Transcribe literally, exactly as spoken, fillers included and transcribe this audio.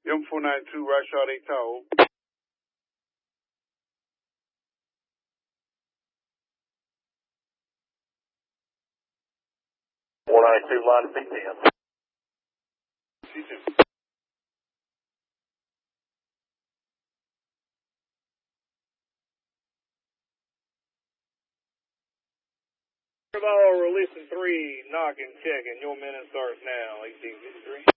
M four ninety-two, Rashad eight Tahoe. four ninety-two, line C ten. C two. Ball releasing three, knock and checking. Your minute starts now, eighteen fifty-three.